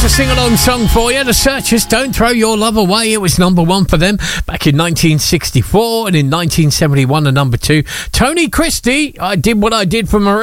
sing-along song for you. The Searchers, Don't Throw Your Love Away. It was number one for them back in 1964, and in 1971 a number two. Tony Christie, I Did What I Did for Marie.